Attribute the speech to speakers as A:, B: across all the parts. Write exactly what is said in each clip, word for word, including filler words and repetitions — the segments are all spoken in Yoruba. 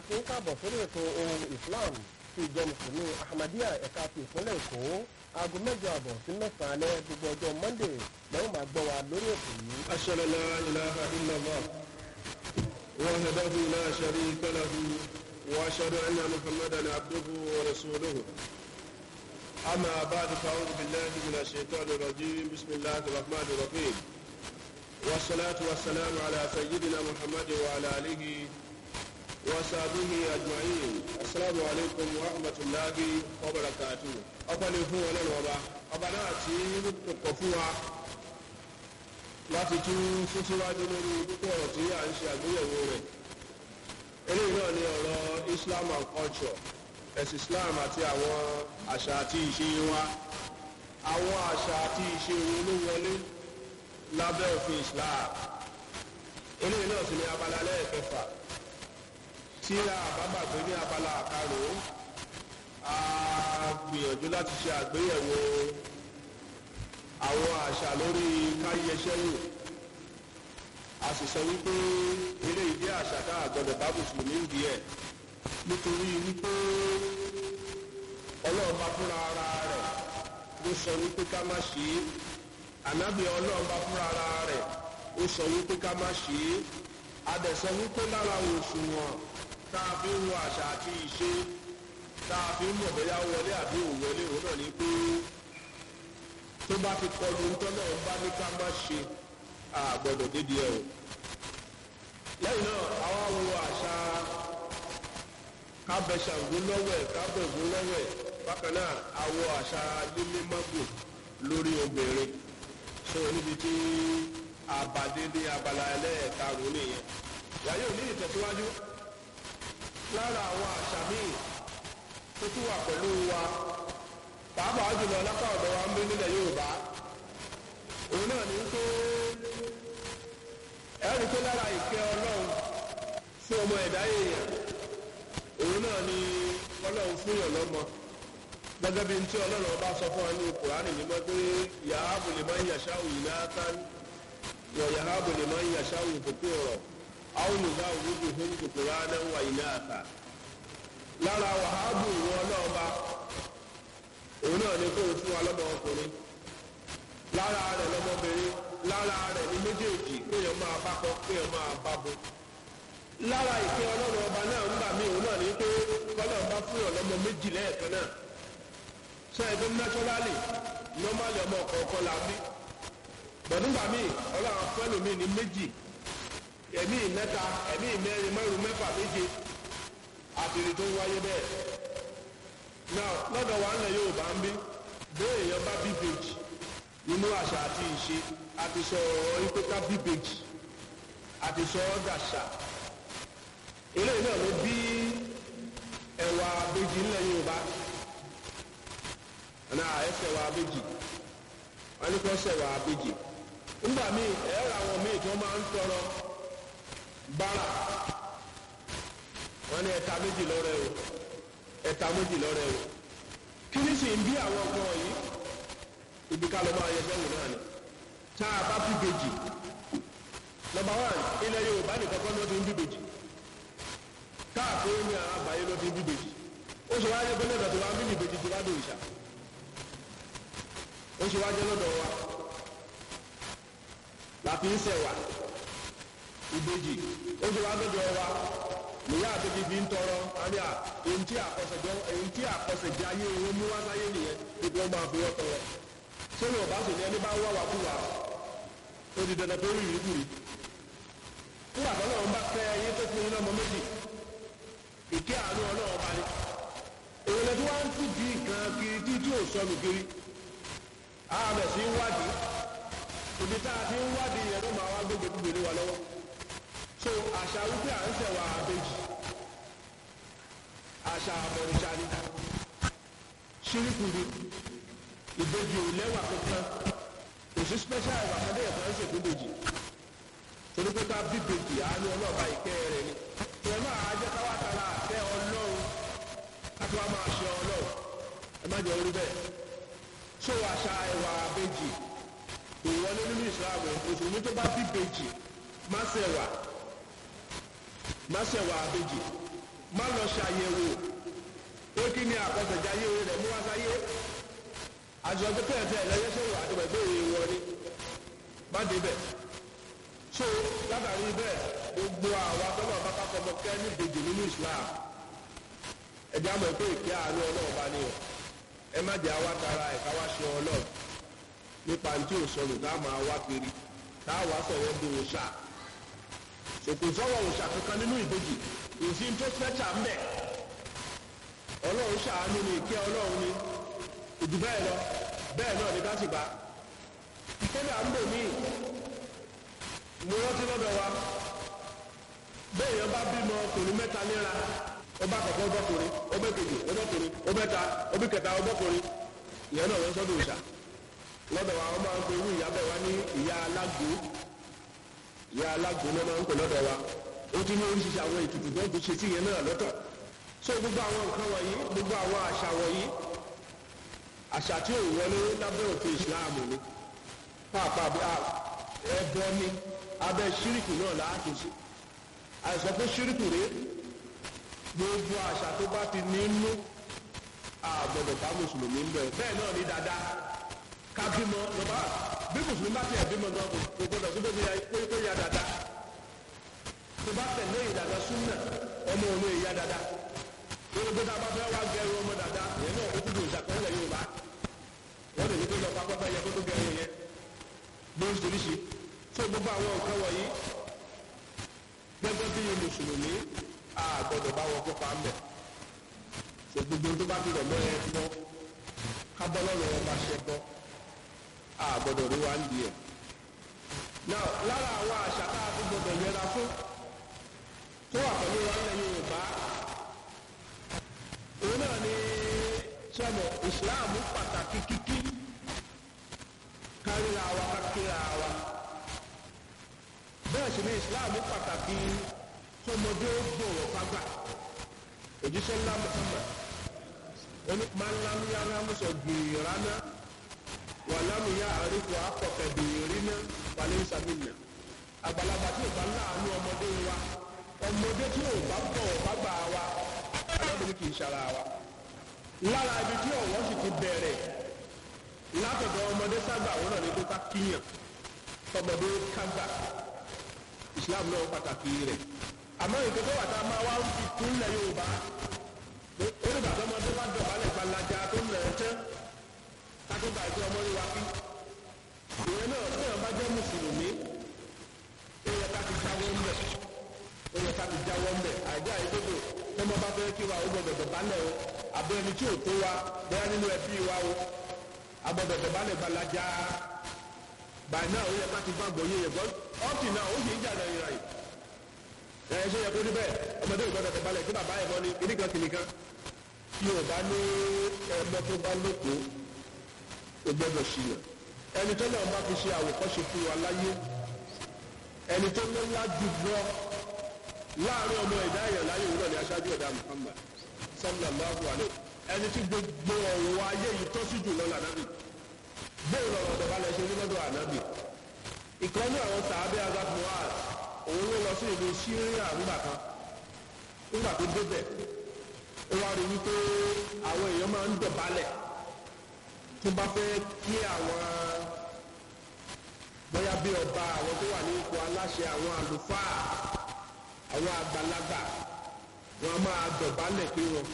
A: kí n káàbọ̀ sórí ètò ohun Islam ti ìjọ mùsùlùmí Ahmadiyya ẹ̀ka ti ìpínlẹ̀ Èkó aago mẹ́jọ àbọ̀ sí mẹ́sàn-án alẹ́ gbogbo ọjọ́ Monday lẹ́yìn máa gbọ́ wa lórí ètò yìí.
B: ashhadu an la ilaha illallah wahdahu la sharika lahu wa ashhadu anna Muhammadan abduhu wa rasuluhu. amma ba'du fa'udhu billahi minash shaitanir rajim. bismillahir rahmanir rahim. والصلاة والسلام على سيدنا محمد وعلى آله وصحبه أجمعين. السلام عليكم ورحمة الله وبركاته. أقبل فو ولا الوبا أبنا أتي كفوا لا تتو ستوا جنوري بقوتي عن شعبية ووري. إليه نعني على Islam and culture. As Islam àti àwọn àṣà àti ìṣe wa. Àwọn àṣà àti ìṣe wo ló wọlé lábẹ́ òfin Islam. Eléyìí náà sì ní abala lẹ́ẹ̀kẹfà tí àbábàgbé ní abala àkàrò a gbìyànjú láti ṣe àgbéyẹ̀wò àwọn àṣà lórí káyẹsẹ́ wò. A sì sọ wípé eléyìí jẹ́ àṣà tá a gbọ́dọ̀ bá mùsùlùmí ń di ẹ̀ nítorí wípé Ọlọ́run bá fúnra ara rẹ̀ ló sọ wípé ká má ṣe é. Ànábì Ọlọ́run bá fúnra ara rẹ̀ ó sọ wípé ká má ṣe é. Adẹ̀sọ wípé lára òṣùwọ̀n tá a fi ń wo àṣà àti ìṣe tá a fi ń mọ̀ bóyá wọlé àbí òwọlé òun náà ni pé tó bá ti kọlu nítorí náà bá ní ká má ṣe àgbọ̀dọ̀ dédé ẹ̀ o. Lẹ́yìn náà àwa wo àṣà kábẹ̀ṣàngún lọ́wẹ̀ kábẹ̀gún lọ́wẹ̀ bákan náà àwọ àṣà lílé mọ́gbò lórí obìnrin. So níbi tí àbàdé ní abala ẹlẹ́ẹ̀karùn-ún nìyẹn. Yàyé ò ní ìtẹ̀síwájú lára àwọn àṣà míì tó tún wà pẹ̀lú wa pàápàá jùlọ lápá ọ̀dọ̀ wa ń gbé nílẹ̀ Yorùbá. Òun náà ní pé ẹ̀rí tó lára ìkẹ́ Ọlọ́run fún ọmọ ẹ̀dá èèyàn. Òun náà ní Ọlọ́run fún yàn lọ́mọ. Gẹ́gẹ́ bí n tí Ọlọ́run bá sọ fún wa ní Kùránì mímọ́ pé yahabu liman yasha'u inathan wa yahabu liman yasha'u dhukura aw yuzawwijuhum dhukranan wa inatha. Lára wàhábù ìwọ ọlọ́ọ̀ba òun náà ní kó o fún wa lọ́mọ ọkùnrin. Lára rẹ̀ lọ́mọbìnrin, lára rẹ̀ ní méjèèjì kéèyàn máa bá kọ́ kéèyàn máa bá bo. Lára ìpín Ọlọ́run ọba náà ń gbà mí òun náà ní pé Ọlọ́run bá fún yàn lọ́mọ méjì lẹ́ẹ̀kan náà. Sọ ẹgbẹ́ naturally normally ọmọ kọ̀ọ̀kan là ń bí. Bọ̀dúgbà míì Ọlọ́run afẹ́lò míì ní méjì, ẹ̀mí mẹ́ta, ẹ̀mí mẹ́rin, márùn-ún, mẹ́fà, méje àtìrì tó ń wáyé bẹ́ẹ̀. Now lọ́dọ̀ wa ńlẹ̀ Yorùbá ń bí bẹ́ẹ̀ èèyàn bá bí bèjì nínú àṣà àti ìṣe àti sọ ọ̀rọ̀ ipé ká bí bèjì àti sọ ọ́ dàṣà. Eléyìí náà ló bí ẹ̀wà bèjì ńlẹ̀ Yorùbá. Ọ̀nà ẹsẹ̀ wà bèjì wọ́n ní kó ṣẹ̀ wà bèjì. Nígbà míì ẹ̀rọ àwọn míì tí wọ́n máa ń tọrọ bára wọ́n ní ẹ̀ta méjì lọ́rẹ́ o ẹ̀ta méjì lọ́rẹ́ o. Kí ni sì ń bí àwọn ọkọ yìí? Ibi ká lọ máa yẹ sẹ́wọ̀n náà ni. Tá a bá bí bèjì nọ́mbà wán ilẹ̀ Yorùbá nìkan kọ́ ló ti ń bí bèjì. Káàkiri ní àbáyé ló ti ń bí bèjì. Ó ṣe wáyé pé lọ́dọ̀ tó wá ń bí bèjì tó bá dé òrìṣà. Ó ṣe wájẹ́ lọ́dọ̀ wa láti ń sẹ̀wà ìbejì. Ó ṣe wá lọ́dọ̀ wa nìyá àbejì fi ń tọrọ àní à èyí tí àkọsẹ̀jọ èyí tí àkọsẹ̀jẹ ayé owó mú wá sáyé nìyẹn gbogbo ọmọ àfihàn tọrọ. Ṣé Yorùbá sì ní ẹni bá wá wà fún wa ó di dandan tó rí ìrìkúri. Fún àtọ́nà ń bá kẹ́ ẹyẹ tó fún iná ọmọ méjì ìkẹ́ àánú Ọlọ́run bá ní. Èwo lẹ́tí wá ń tún di nǹkan kiri tí tí ò sọnù kiri. Ààbẹ̀ sí ń wádìí. Ibi tá a ti ń wádìí yẹn ló máa wá gbégbé gbé ní wa lọ́wọ́. So àṣà wípé à ń ṣẹ̀wà àbejì. Àṣà àbọ̀rìṣà ni. Ṣíríkù ni. Ìbejì ò lẹ́wà kankan. Kò sí special ìwà kan déyẹ̀ kan ṣètò ìbejì. Torí pé ká bí bejì àánú ọlọ́ọ̀bá ìkẹ́ rẹ̀ ni. Ìyẹn máa jẹ́ ká wá tara àtẹ Ọlọ́run. Ká tó wá máa ṣe Ọlọ́run. Ẹ má jẹ́ orí bẹ́ẹ̀. So àṣà ẹwà bèjì kò wọlé nínú ìsìláàmù. Mùsùlùmí tó bá bí bèjì má ṣẹ̀wà má ṣẹ̀wà bèjì má lọ ṣàyẹ̀wò pé kí ni àkọsẹ̀jáyé rẹ̀ mú wá sáyé àjọ pé tẹ̀tẹ̀ lẹ́yẹsẹ̀ wà àti pẹ̀lú èèwọ̀ ni má débẹ̀ so látàrí bẹ́ẹ̀ gbogbo àwa tọ́lọ̀ bá kákọ́ ọmọ kẹ́ ní ìbejì nínú Islam ẹ̀jẹ̀ àmọ̀ pé ìkẹ́ àánú Ọlọ́run bá ní o ẹ má jẹ́ àwa tara ẹ̀ka wá ṣe Ọlọ́run nípa ní tí ò sọnù tá a máa wá kiri tá a wá sọ̀rọ̀ bí òòṣà òkú sọ̀rọ̀ òòṣà kankan nínú ìbejì òsì tó fẹ́tà ń bẹ̀ Ọlọ́run ṣàánú ni ìkẹ́ Ọlọ́run ni ìdù bẹ́ẹ̀ lọ bẹ́ẹ̀ náà ní kásìgbà ìkéde à ń bò mí mo rántí lọ́dọ̀ wa bẹ́ẹ̀ yẹn bá bímọ ọkùnrin mẹ́ta léra ọba kọ̀ọ̀kan ọbọ̀kùnrin ọbẹ̀kejì ọbọ̀kùnrin ọbẹ̀ta ọbẹ̀kẹta ọbọ̀kùnrin ìyẹn náà wọ́n sọ́dọ̀ òòṣà lọ́dọ̀ wa wọ́n máa ń pe irú ìyá bẹ́ẹ̀ wá ní ìyá alágbó ìyá alágbó náà máa ń pè lọ́dọ̀ wa ó ti ní oríṣiríṣi àwọn ètùtù tó ń fi ṣe sí ìyẹn náà lọ́tọ̀ so gbogbo àwọn nǹkan wọ̀nyí gbogbo àwọn àṣà wọ̀nyí àṣà tí ò wọlé lábẹ́ òfin ìsìláàmù ni pàápàá ẹbọ ni abẹ́ ṣíríkù náà láti ṣe àìsàn pé ṣíríkù rèé gbogbo àṣà tó bá ti nínú àgbọ̀dọ̀ bá mùsùlùmí ń bẹ̀ bẹ́ẹ̀ náà ní dáadáa ká bímọ lọ́ba bí mùsùlùmí bá tiẹ̀ bímọ gan kò gbọdọ̀ tó bóbi kó ya dáadáa tó bá tẹ̀lé ìdàgbà súnà ọmọ òun èyí ya dáadáa lórí gbọdọ̀ bá fẹ́ wá gẹrù ọmọ dáadáa yẹn náà ó túbọ̀ ìṣàkọọ́lẹ̀ Yorùbá wọ́n lè ní kó lọ pa pápá yẹ kó tó gẹrù yẹn lóríṣiríṣi tó gbogbo àwọn nǹkan wọ̀nyí gẹ́gẹ́ bí mùsùlùmí a gbọ́dọ̀ bá wọn kópa ń bẹ̀ ṣe gbogbo tó bá ti rọ̀ mọ́ ẹ bọ́ kábọ́lọ́rọ̀ wọn bá ṣe bọ́ a gbọ́dọ̀ rí wa ń di ẹ̀. náà lára àwọn àṣà tá a ti gbọ́dọ̀ yẹra fún tó wà pẹ̀lú wa nílẹ̀ Yorùbá òun náà ni sọ́mọ̀ ìsìláàmù pàtàkì kíkí káríra wa kákíra wa bẹ́ẹ̀ sì ni ìsìláàmù pàtàkì tọmọdé bọ̀wọ̀ fagbà òjíṣẹ́ ńlá Muhammad oní malamiyara muso gbìyànjú wàlámiyà àríkù akọ̀kẹ́ bìyànjú wàlẹ́ ìsàmìnà àgbàlagbà tí ò bá láàánú ọmọdé wa ọmọdé tí ò bá bọ̀wọ̀ fagbà wa alábìrin kì í ṣara wa lára ibi tí ọ̀wọ́ sì ti bẹ̀rẹ̀ látọ̀dọ̀ ọmọdé ságbà wọn náà ní kó ká kíyàn tọmọdé kágbà Islam náà pàtàkì rẹ̀ àmọ́ ìpè tó wà tá a máa wá ń fi kúnlẹ̀ Yorùbá onígbàtọ́ ọmọdé bá dọ̀bálẹ̀ gbalaja tó ń lẹ̀ ẹ́ tẹ́ kákógbà ìpè ọmọdé wa kí ìyẹn náà tí wọn bá jẹ́ mùsùlùmí ó yẹ ká ti jáwọ́ ń bẹ̀ ó yẹ ká ti jáwọ́ ń bẹ̀ àìjẹ́ àìdókò tó mọ bá fẹ́ kí wa ó gbọdọ̀ dọ̀bálẹ̀ o àbẹ́ ẹni tí ò tó wa bẹ́ẹ̀ nínú ẹbí wa o agbọdọ̀ dọ̀bálẹ̀ gbalaja báyìí náà ó yẹ ká ti gbàgbọ́ yé yẹ gbọ́ ọ́ọ̀tì náà ó sì ń jà náà yìí ráyè ẹ ṣe yẹ kó níbẹ̀ ọmọdé ìgbọ́dọ̀ dọ̀bálẹ̀ kí bàbá ẹ̀ mọ́ ni kìnnìkan kìnnìkan tí o bá ní ẹgbẹ́ tó bá lóko o gbọ́dọ̀ ṣìnà ẹni tó náà bá fi ṣe àwòkọ́ṣe fún wa láyé ẹni tó lọ́lá jù lọ láàrin ọmọ ẹ̀dá èèyàn láyé òun náà ni aṣáájú ẹ̀dá Muhammad sallallahu alaihi ẹni tí gbogbo ọ̀wọ́ ayé yìí tọ́ sí jù lọ lànàbì bóun lọ́rọ̀ dọ̀bálẹ̀ ṣe ní lọ́dọ̀ ànábì ìkànnì àwọn sàábẹ́ azafuwas òun ló lọ sí ìlú Síríà ńgbà kan ńgbà tó débẹ̀ ó wá rí wípé àwọn èèyàn máa ń dọ̀bálẹ̀ tó bá fẹ́ kí àwọn bóyá bí ọba àwọn tó wà ní ipò aláṣẹ àwọn àlùfáà àwọn àgbàlagbà wọn máa dọ̀bálẹ̀ pé wọn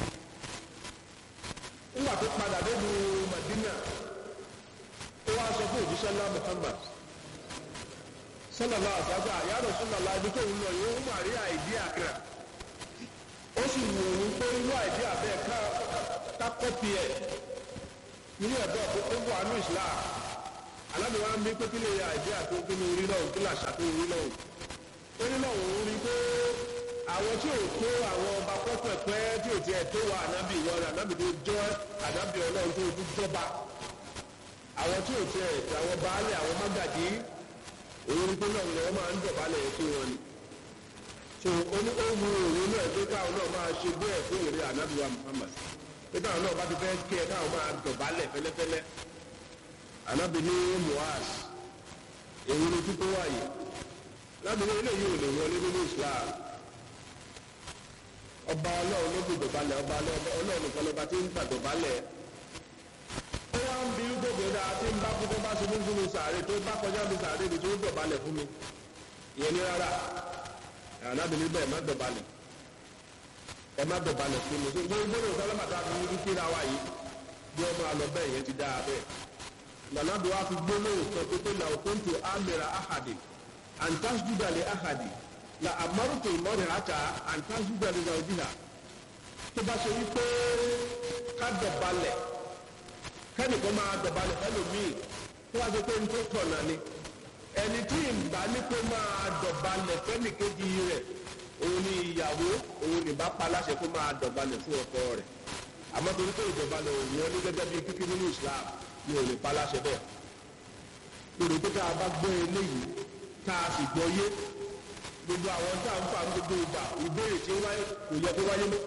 B: ńgbà tó padà débi Madina ó wá sọ fún òjíṣẹ́ ńlá Muhammad sọlọ́lá àtàgbà yàrá sọlọ́lá ibi tó ń lọ yìí ó máa rí àìdí àkàrà ó sì wù ú pé irú àìdí àbẹ́ ká ká kọ́pì ẹ̀ nínú ẹ̀dọ́ ó wà ní Islam alábìwá ń bí pé kí lè yẹ àìdí àti kí ni orí náà kí lè àṣà tó orí náà ó ní náà òun rí pé àwọn tí ò tó àwọn ọba pẹ́pẹ́pẹ́ tí ò tiẹ̀ tó wà ànábì wọn ànábì tó jọ ànábì Ọlọ́run tó ojú jọba àwọn tí ò tiẹ̀ àwọn baálé àwọn mágàjí òun rí pé náà ni wọ́n máa ń dọ̀bálẹ̀ sí wọn ni so ó ní ó wu òun náà pé káwọn náà máa ṣe bẹ́ẹ̀ fún èrè ànábì wa Muhammad pé káwọn náà bá ti fẹ́ kí ẹ káwọn máa dọ̀bálẹ̀ fẹ́lẹ́fẹ́lẹ́ ànábì ní Muaz èyí ni títí wáyé lábìlẹ̀ eléyìí ò lè wọlé nínú Islam ọba ọlọ́run ló gbé dọ̀bálẹ̀ ọba ọlọ́run nìkan lọ́ba tí ń gbà dọ̀bálẹ̀ ó wá ń bi gbogbo dáa tí ń bá fún tó bá ṣe fún fún mi sàárè tó bá kọjá mi sàárè mi tó dọ̀bálẹ̀ fún mi ìyẹn ní rárá ànábìnrin bẹ́ẹ̀ má dọ̀bálẹ̀ ẹ má dọ̀bálẹ̀ fún mi gbogbo gbogbo sálámàtà fi ní kíra wa yìí bí ọmọ àlọ́ bẹ́ẹ̀ yẹn ti dáa bẹ́ẹ̀ nànàdùn wa fi gbólóhùn sọ pé pé làwọn tó ń tó àmìrà àhàdì àǹtásùdà lè àhàdì la àmọ́rùtò ìmọ̀rẹ̀ àtà àǹtásùdà lè zàwùjìhà tó bá ṣe wípé ká dọ̀bálẹ̀ kẹ́nìkan máa dọ̀bálẹ̀ fẹ́lòmíì tó wá ṣe pé ní tó tọ̀nà ni ẹni tí ìgbà ní pé máa dọ̀bálẹ̀ fẹ́nìkejì rẹ̀ òun ni ìyàwó òun ní bá pa láṣẹ kó máa dọ̀bálẹ̀ fún ọkọ rẹ̀ àmọ́ torí pé ìdọ̀bálẹ̀ òun yẹn ní gẹ́gẹ́ bí kíkí nínú Islam ni òun lè pa láṣẹ bẹ́ẹ̀ lórí pé tá a bá gbọ́ eléyìí tá a sì gbọ́ yé gbogbo àwọn tá a ń fa gbogbo ìgbà ìbéèrè tí ó wáyé kò yẹ kó wáyé mọ́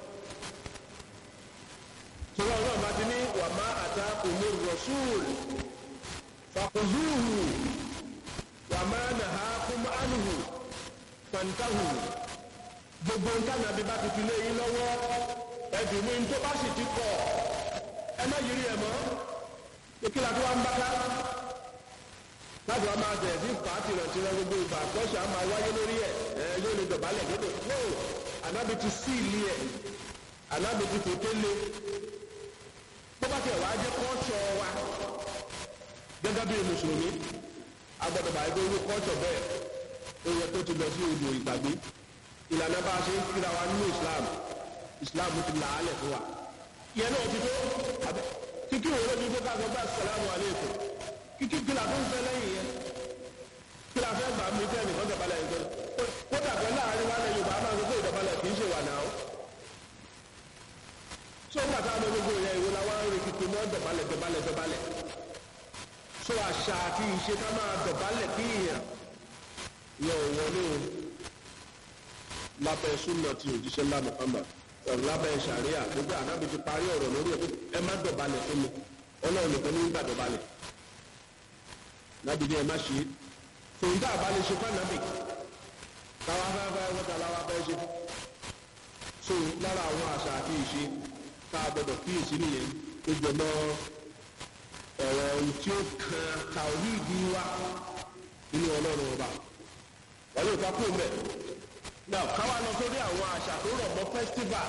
B: sọlá náà bá ti ní wàmá àtà òmò rọ̀ṣúùl fàkùzúhù wàmá nàá kúmọ́ ánùhù fàǹtàhù gbogbo nǹkan nàbí bá ti fi lé yín lọ́wọ́ ẹ̀dùn mi tó bá sì ti kọ̀ ẹ má yiri ẹ̀ mọ́ ìkìlá tó wá ń bá ká láti wá máa tẹ̀ sí pàtì rẹ̀ tí wọ́n gbogbo ìgbà àkọ́ṣà máa wáyé lórí ẹ̀ ẹ̀ yóò lè dọ̀bálẹ̀ gbọ́dọ̀ no ànábi ti sí ilé ẹ̀ ànábi ti fòté lé tó bá tẹ̀ wá jẹ́ kọ́ṣọ̀ wa gẹ́gẹ́ bí mùsùlùmí agbọ́dọ̀ bá ẹgbẹ́ owó kọ́ṣọ̀ bẹ́ẹ̀ ó yẹ kó ti lọ sí odò ìgbàgbé ìlànà bá a ṣe ń kíra wa nínú Islam Islam ti là á lẹ̀ fún wa ìyẹn náà ti tó kíkí òun ló ti tó ká sọ bá assalamu alaikum kíkí kí la tó ń fẹ́ lẹ́yìn yẹn kí la fẹ́ gbà mí tẹ́ nìkan dọ̀bálẹ̀ yẹn tó kódà pé láàrin wa lẹ Yorùbá máa ń gbé ìdọ̀bálẹ̀ kì í ṣe wà náà so nígbà tá a lọ gbogbo yẹn ìwé la wá ń rí kíkí mọ́ dọ̀bálẹ̀ dọ̀bálẹ̀ dọ̀bálẹ̀ so àṣà àti ìṣe ká máa dọ̀bálẹ̀ kí ìyàn yẹn ò wọlé o lábẹ́ súnà tí òjíṣẹ́ ńlá Muhammad ọ̀rọ̀ lábẹ́ sàríà gbogbo ànábi ti parí ọ̀rọ̀ lórí ẹ̀ ẹ má dọ̀bálẹ̀ fún mi Ọlọ́run nìkan ní gbà dọ̀bálẹ̀ lábìdí ẹ má ṣe tòun tá a bá lè ṣe fún ànábì táwa fẹ́ fẹ́ wọ́n ta láwa fẹ́ ṣe so lára àwọn àṣà àti ìṣe tá a gbọdọ̀ kíyèsí nìyẹn tó jẹ mọ́ ọ̀rọ̀ ohun tí ó kan tàwíìdì wa nínú Ọlọ́run ọba wọ́n yóò ká kúrò mẹ́ náà káwa lọ sórí àwọn àṣà tó rọ̀ mọ́ festival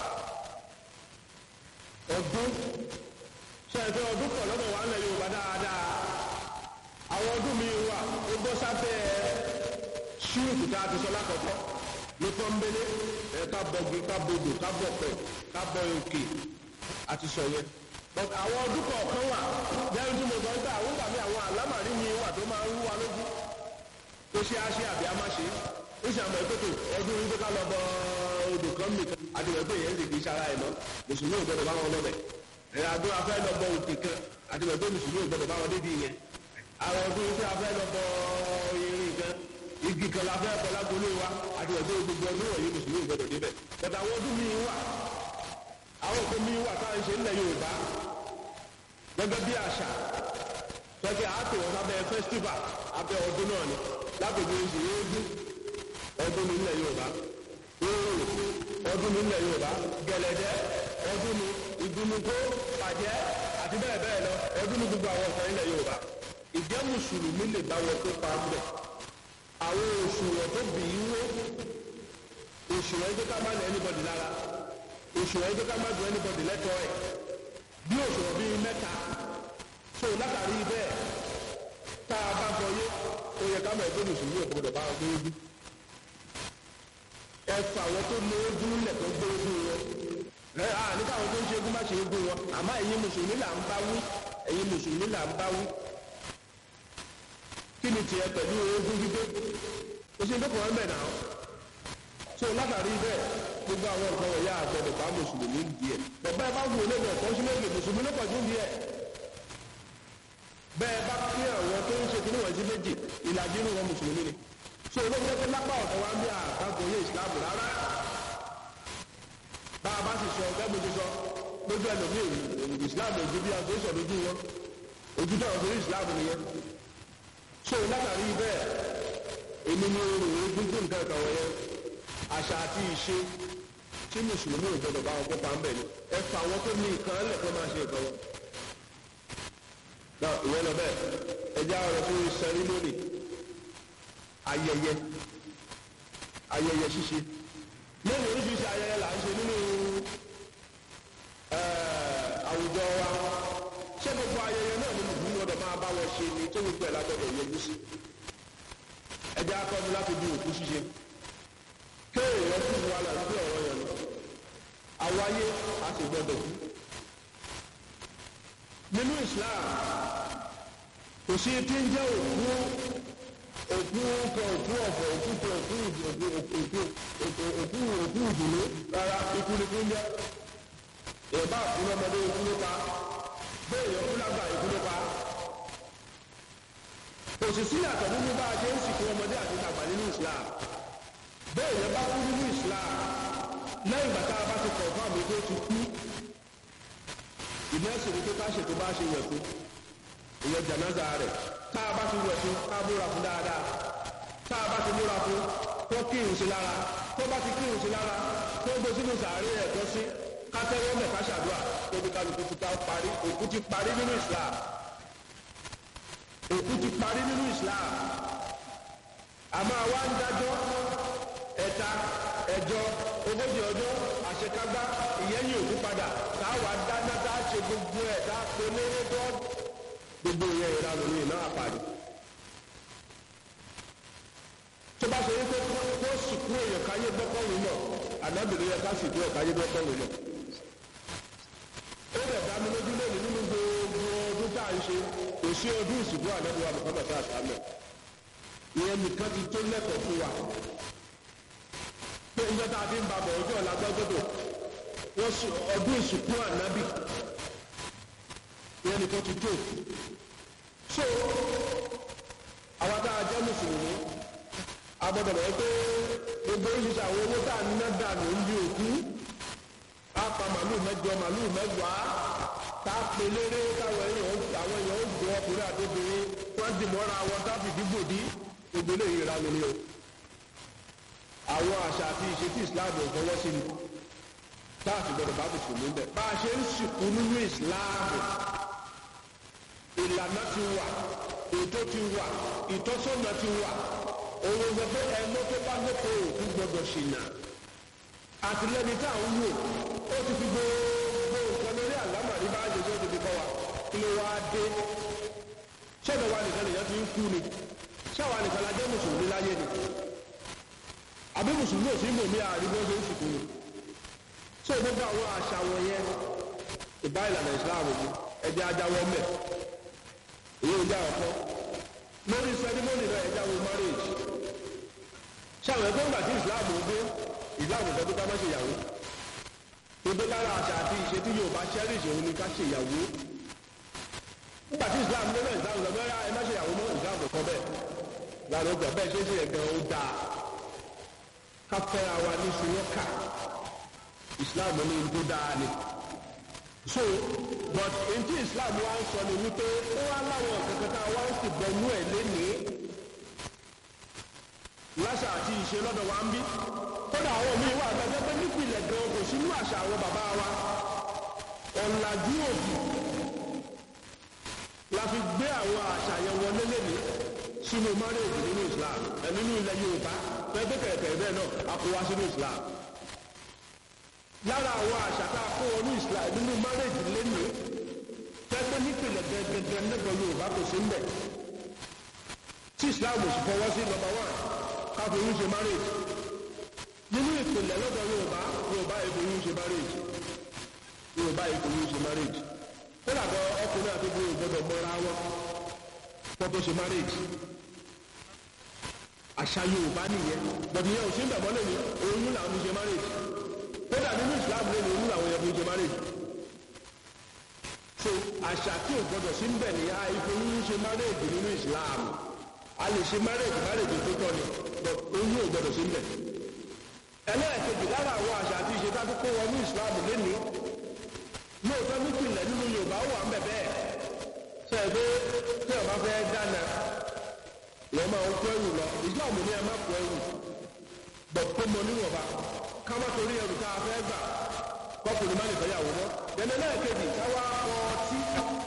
B: ọdún ṣe é pé ọdún pọ̀ lọ́dọ̀ wa ń lẹ Yorùbá dáadáa àwọn ọdún mi wà ó gbọ́ sábẹ́ ṣíùtù tá a ti sọ lákọ̀ọ́kọ́ ní pọ́nbélé ẹ̀ ká bọ̀gì ká bodò ká bọ̀pẹ̀ ká bọ̀ òkè àti sọ yẹn. but àwọn ọdún kọ̀ọ̀kan wà jẹ́rìí tí mo sọ ń gbà àwọn gbà mí àwọn àlámàrí mi wà tó máa ń rú wa lójú tó ṣe á ṣe àbí á má ṣe ó ṣe àmọ́ ìpètò ọdún yìí tó ká lọ bọ odò kan mi àti ìwé pé yẹn sì kì í ṣara ẹ̀ lọ mùsùlùmí ò gbọdọ̀ bá wọn lọ bẹ̀ ẹ̀ àdó afẹ́ lọ bọ òkè kan àti ìwé pé mùsùlùmí ò gbọdọ̀ bá wọn dédìí yẹn àwọn ọdún yìí tí a fẹ́ lọ bọ irin kan igi kan la fẹ́ bọ lágbolé wa àti ìwé pé gbogbo ọdún wọ̀nyí mùsùlùmí ò gbọdọ̀ débẹ̀ but àwọn ọdún mi wà àwọn òkè mi wà táwọn ṣe ńlẹ̀ Yorùbá gẹ́gẹ́ bí àṣà sọ́kẹ́ àtò wọn sábẹ́ festival abẹ́ ọdún náà ni lágbègbè oṣù yéégún ọdún ní ilẹ̀ Yorùbá oòrùn ọdún ní ilẹ̀ Yorùbá gẹ̀lẹ́dẹ́ ọdún ní ìdúnnúkó bàjẹ́ àti bẹ́ẹ̀ bẹ́ẹ̀ lọ ọdún ní gbogbo àwọn ọ̀sán ilẹ̀ Yorùbá ìjẹ́ mùsùlùmí lè bá wọn tó pa bẹ̀ àwọn òṣùwọ̀n tó bì í wó òṣùwọ̀n ẹgbẹ́ ká má lẹ́ anybody lára òṣùwọ̀n ẹgbẹ́ ká má dùn anybody lẹ́tọ̀ọ́ ẹ̀ bí òṣùwọ̀n bíi mẹ́ta so látàrí bẹ́ẹ̀ tá a bá gbọ́ yé ó yẹ ká mọ̀ ẹgbẹ́ mùsùlùmí ògbódò bá wọn gbé ojú ẹ fà wọn tó lé ojú lẹ̀ tó gbé ojú wọn ẹ à nígbà wọn tó ń ṣe egún má ṣe egún wọn àmọ́ ẹ̀yin mùsùlùmí là ń bá wí ẹ̀yin mùsùlùmí là ń bá wí kí ni tiẹ̀ pẹ̀lú egún gbígbé o ṣe ń dọ́kọ̀ wọn bẹ̀ náà so látàrí bẹ́ẹ̀ gbogbo àwọn nǹkan wọ̀nyá àgbọ̀dọ̀ bá mùsùlùmí ń di ẹ̀ bàbá ẹ bá wù ú lẹ́nu ọ̀kan sílẹ̀ èdè mùsùlùmí ló pọ̀jù ń di ẹ̀ bẹ́ẹ̀ bá pín àwọn tó ń ṣe kí níwọ̀n sí méjì ìlàjì inú wọn mùsùlùmí ni so olóògbé pé lápá ọ̀tọ̀ wa ń bí àgbàgbọ́ yé ìsìláàmù rárá bá a bá sì sọ ọgbẹ́ mo ti sọ lójú ẹlòmíì ìsìláàmù ojú bí aago sọ lójú wọn ojú tó àwọn torí ìsìláàmù nìyẹn so látàrí bẹ́ẹ̀ èmi ni orò orí gbígbó nǹkan kan wọ̀nyẹn àṣà àti ìṣe tí mùsùlùmí ò gbọdọ̀ bá wọn kópa ń bẹ̀ ni ẹ fà wọn tó ní nǹkan lẹ̀ kó máa ṣe nǹkan wọn. náà ìwé lọ bẹ́ẹ̀ ẹjẹ́ àwọn ọ̀rọ̀ fún sẹrímọ́nì ayẹyẹ ayẹyẹ ṣíṣe lẹ́yìn oríṣiríṣi ayẹyẹ là ń ṣe nínú àwùjọ wa ṣé gbogbo ayẹyẹ náà ni mùsùlùmí ọ̀dọ̀ máa bá wọn ṣe ni tó gbogbo ẹ̀ lágbọ́dọ̀ yẹjú sí ẹjẹ́ akọ́ni láti bí òkú ṣíṣe kéèyàn kú wa là ń gbé ọ̀rọ̀ yẹn lọ àwáyé a sì gbọdọ̀ kú nínú Islam kò sí tí ń jẹ́ òkú òkú kọ òkú ọ̀fọ̀ òkú kọ òkú òkú òkú òkú òkú ìdùnnú rárá ikú ni kú ń jẹ́ ìbá àkúnú ọmọdé ikú ló pa bẹ́ẹ̀ yọ kú lágbà ikú ló pa kò sì sí àtọ̀ nínú bá a ṣe ń sìnkú ọmọdé àti àgbà nínú Islam bẹ́ẹ̀ yẹn bá kú nínú Islam lẹ́yìn bàtà bá ti kọ̀ fún àmì tó ti kú ìdí ẹ̀sìn ní pé ká ṣètò bá ṣe wẹ̀ fún ìyẹn jànáza rẹ̀ tá a bá ti wẹ̀ fún ká múra fún dáadáa tá a bá ti múra fún kó kírun sí lára tó bá ti kírun sí lára tó gbé sínú sàárè ẹ̀ tó sí ká tẹ́wọ́ mẹ́ ká ṣàdúrà tó bí kálukú ti ká parí òkú ti parí nínú Islam òkú ti parí nínú Islam àmọ́ àwa ń dájọ́ ẹ̀ta ẹ̀jọ ogójì ọjọ́ àṣekágbá ìyẹ́yìn òkú padà táwa dáná tá a ṣe gbogbo ẹ̀ tá a pè lérè tó gbogbo ìyẹn ìranù ní iná àpàdé. tó bá ṣe wípé kó sìnkú èèyàn káyé gbọ́kọ̀wé náà ànábìrin yẹn ká sìnkú ẹ̀ káyé gbọ́kọ̀wé náà. ó rẹ̀ dá mi lójú lónìí nínú gbogbo ọdún tá à ń ṣe kò sí ọdún ìsìnkú ànábìrin àbùkọ́tà tá a sá mẹ́. ìyẹn nìkan ti tó lẹ́kọ̀ọ́ fún wa pé ìjọ tá a fi ń ba bọ̀ ọjọ́ ọ̀la gbọ́gbọ́dọ̀ wọ́n sọ ọdún ìsìnkú ànábì ìyẹn nìkan ti tó so àwọn tá a jẹ́ mùsùlùmí a gbọ́dọ̀ mọ̀ pé gbogbo oríṣiríṣi àwọn owó tá a ná dànù ń bí òkú á pa màlúù mẹ́jọ màlúù mẹ́wàá tá a pè léré táwọn èèyàn àwọn èèyàn ó gbọ́ ọkùnrin àti obìnrin wọ́n dì mọ́ra wọn tá a fi dìbò dí gbogbo eléyìí ìranù ni o àwọn àṣà àti ìṣe tí Islam ò fọwọ́ sí ni táàtì gbọdọ̀ bá mùsùlùmí bẹ̀. bá a ṣe ń sìnkú nínú Islam ìlànà ti wà ètò ti wà ìtọ́sọ́nà ti wà òun sọ pé ẹgbẹ́ tó bá lóko òkú gbọdọ̀ ṣìnà àtìlẹ́ni tá à ń wò ó ti fi gbogbo nǹkan lórí àlámàrí bá a ṣe tó ti fi kọ́ wa kí ló wáá dé ṣẹ́ẹ̀dọ̀ wa nìkan nìyẹn ti ń kú ni ṣáwa nìkan la jẹ́ mùsùlùmí láyé ni àbí mùsùlùmí ò sí mò ní àríwọ́ ṣe ń sìnkú ni ṣé gbogbo àwọn àṣà wọ̀nyẹn ìbá ìlànà ìsìláàmù ni ẹjẹ ajáwọ́ mẹ́ èyí ò já ọ̀pọ̀ lórí sẹ́dímọ́nì náà ẹjá wo marriage ṣàwọn ẹgbẹ́ ńgbà tí ìsìláàmù dé ìsìláàmù sọ pé ká má ṣe ìyàwó gbogbo lára àṣà àti ìṣe tí Yorùbá cherish òun ni ká ṣe ìyàwó nígbà tí ìsìláàmù dé náà ìsìláàmù sọ pé ẹ má ṣe ìyàwó mọ́ ìsìláàmù kọ́ bẹ́ẹ̀ lára ọgbà bẹ́ẹ̀ ṣe é ṣe ẹ̀gàn ó dáa ká fẹ́ra wa ní ṣùwọ́kà Islam ní tó dáa ni so but ntí Islam wa ń sọ ni wípé ó wá láwọn kankan tá a wá ń sì bọnú ẹ̀ lénìí láṣà àti ìṣe lọ́dọ̀ wa ń bí kódà àwọn míì wà gbẹgbẹ́ pé nípìnlẹ̀ gan kò sínú àṣà àwọn bàbá wa ọ̀làjú òdì la fi gbé àwọn àṣà yẹn wọlé lénìí sínú márèèjì nínú Islam ẹ nínú ilẹ̀ Yorùbá pẹ́ẹ́pẹ́ kẹ̀kẹ́ bẹ́ẹ̀ náà a kó wá sínú Islam lára àwọn àṣà tá a kó wọnú Islam nínú márèèjì lénìí pẹ́ẹ́pẹ́ nípìnlẹ̀ gẹ́gẹ́ lẹ́gbọ̀n Yorùbá kò sí mbẹ̀ tí Islam ò sì fọwọ́ sí nọ́mbà wán káfíń ṣe márèèjì nínú ìpìlẹ̀ lọ́dọ̀ Yorùbá Yorùbá ìfòyún ṣe márèèjì Yorùbá ìfòyún ṣe márèèjì ó dàgbọ́ ọkùnrin àti obìnrin gbọdọ̀ mọ́ra wọn kọ́tọ́ ṣe márèèjì àṣà Yorùbá nìyẹn bọ̀dù yẹn ò sí bẹ̀mọ́ lẹ́nu oyún làwọn fi ṣe márèèjì kódà nínú Ìsìlámù lẹ́nu oyún làwọn yẹn fi ṣe márèèjì so àṣà tí ò gbọdọ̀ sí bẹ̀ ní àìfoyún ṣe márèèjì nínú Ìsìlámù a lè ṣe márèèjì márèèjì tó tọ́ ni but oyún ò gbọdọ̀ sí bẹ̀ ẹlẹ́ẹ̀kejì lára àwọn àṣà àti ìṣe tá a kó wọnú Ìsìlámù lẹ́nu lóòótọ́ nípìnlẹ̀ nínú Yorùbá wà ń bẹ̀ bẹ́ẹ̀ ṣe é pé tí ọba fẹ́ dáná wọ́n máa ń kó ẹrù lọ Ìsìlámù ní ẹ má kó ẹrù bọ̀ kó mọ níwọ̀nba ká má torí ẹrù tá a fẹ́ gbà kọkùnrin má lè fẹ́yàwó mọ́ ẹ̀nẹ́ náà kejì káwá kọ ọtí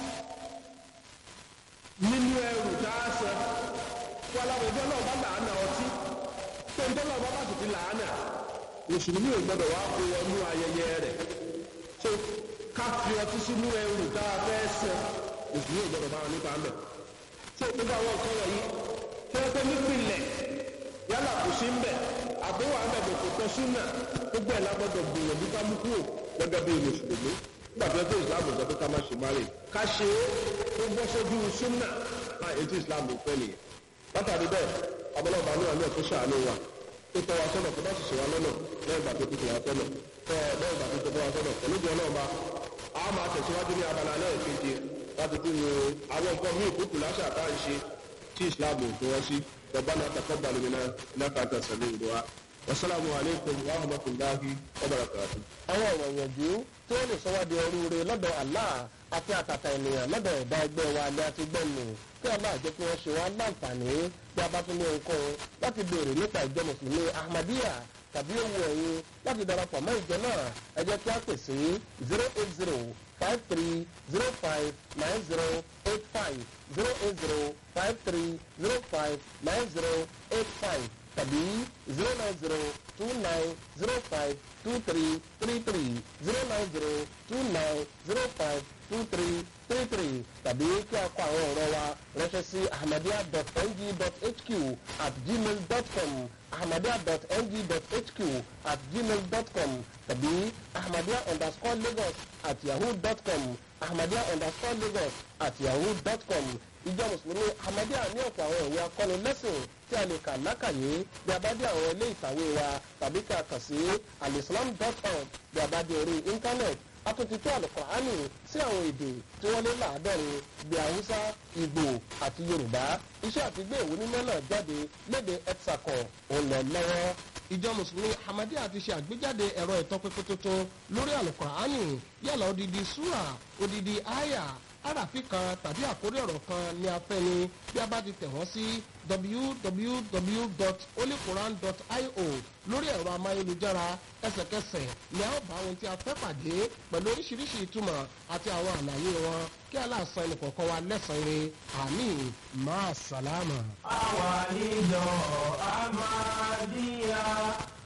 B: nínú ẹrù tá a sọ fún aláwọ̀jọ́ náà bá làánà ọtí tó ń tọ́lọ̀ bá bá sì fi làánà mùsùlùmí ò gbọdọ̀ wá kó wọnú ayẹyẹ rẹ̀ tó ká fi ọtí sínú ẹrù tá a fẹ́ sẹ mùsùlùmí ò gbọdọ̀ bá wọn nípa mẹ́ tó gbogbo àwọn nǹkan wọ̀nyí tẹ́tẹ́ nípìnlẹ̀ yálà kò sí ń bẹ̀ àbúrò àmẹ́bẹ̀ kò tọ́ súnà gbogbo ẹ̀ lágbọ́dọ̀ gbìyànjú ká mú kúrò gẹ́gẹ́ bí mùsùlùmí nígbà tó tó ìsìlámù sọ pé ká má ṣe márè ká ṣe é tó bọ́ sójú súnà máa ètò ìsìlámù fẹ́ nìyẹn látàrí bẹ́ẹ̀ abọ́lọ́ba ní àná tó ṣàánú wa tó tọ́ wa sọ́nà tó bá sì ṣe wa lọ́nà lẹ́yìn ìgbà tó tó tọ́ wa sọ́nà tọ́ lẹ́yìn ìgbà tó tọ́ wa sọ́nà pẹ̀lú ìjọ náà bá a máa tẹ̀síwájú ní abala náà keje láti tún wo àwọn nǹkan míì kúkú láṣà tá à ń ṣe tí ìsìlámù tó wọ́n sí ربنا تقبل منا انك انت السميع الدعاء والسلام عليكم ورحمه الله وبركاته.
A: àwọn ọ̀rọ̀ ìyànjú tí wọ́n lè sọ wá di oríire lọ́dọ̀ Allah àti àtàtà ènìyàn lọ́dọ̀ ẹ̀dá ẹgbẹ́ wa ni a ti gbẹ̀mí kí Allah jẹ́ kí wọ́n ṣe wá láǹfààní bí a bá tún ní ohunkóhun láti béèrè nípa ìjọ mùsùlùmí Ahmadiyya tàbí owó ẹ̀yin láti darapọ̀ mọ́ ìjọ náà ẹ jẹ́ kí a pè sí zero eight zero five three zero five nine zero eight five zero eight zero five three zero five nine zero eight five tàbí zero nine zero two nine zero five two three three three zero nine zero two nine zero five two three three three tàbí kí a kọ àwọn ọ̀rọ̀ wa ránṣẹ́ sí ahmadiyya dot n g dot h q at gmail dot com ahmadiyya dot n g dot h q at gmail dot com tàbí ahmadiyya underscore lagos at yahoo dot com ahmadiyya underscore lagos at yahoo dot com ìjọ mùsùlùmí ahmadiyya ní ọ̀pọ̀ àwọn ìwé akọ́ni lẹ́sìn tí a lè kà lákàyé bí a bá dé àwọn ilé ìtàwé wa tàbí kí a kàn sí alislam dot org bí a bá dé orí íńtánẹ́ẹ̀tì atúntìtú àlùkùránì sí àwọn èdè tí wọ́n lé láàádọ́rin bí haúsá ìgbò àti yorùbá iṣẹ́ àtigbé ìwé mímọ́ náà jáde léde etsakọ̀ òun lọ lọ́wọ́. ìjọ mùsùlùmí ahmadiyya ti ṣe àgbéjáde ẹ̀rọ ìtọ́pinpin tuntun lórí àlùkùránì yálà odidi súrà odidi àyà àràfin kan tàbí àkórí ọ̀rọ̀ kan ní afẹ́ni bí a bá ti tẹ̀ wọ́n sí w w w dot holy quran dot i o lórí ẹ̀rọ amáyélujára ẹsẹ̀kẹsẹ̀ ni a ó bá ohun tí a fẹ́ pàdé pẹ̀lú oríṣiríṣi ìtumọ̀ àti àwọn àlàyé wọn kí aláàsán ẹnì kọ̀ọ̀kan wa lẹ́sàn-án rẹ̀ àmín máa sàlámà.
C: àwa níjọ Ahmadiyya.